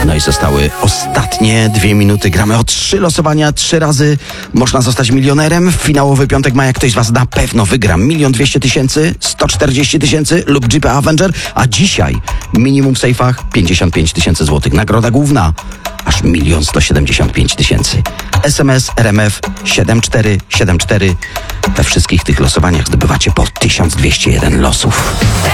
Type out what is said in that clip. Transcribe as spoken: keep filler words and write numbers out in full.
No i zostały ostatnie dwie minuty. Gramy o trzy losowania, trzy razy można zostać milionerem. W finałowy piątek maja ktoś z was na pewno wygra milion dwieście tysięcy, sto czterdzieści tysięcy lub Jeep Avenger, a dzisiaj minimum w sejfach pięćdziesiąt pięć tysięcy złotych. Nagroda główna aż milion sto siedemdziesiąt pięć tysięcy. S M S R M F siedem cztery siedem cztery. We wszystkich tych losowaniach zdobywacie po tysiąc dwieście jeden losów.